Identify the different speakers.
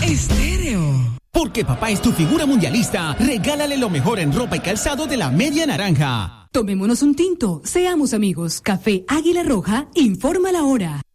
Speaker 1: Estéreo.
Speaker 2: Porque papá es tu figura mundialista, regálale lo mejor en ropa y calzado de la Media Naranja.
Speaker 3: Tomémonos un tinto, seamos amigos. Café Águila Roja, informa la hora.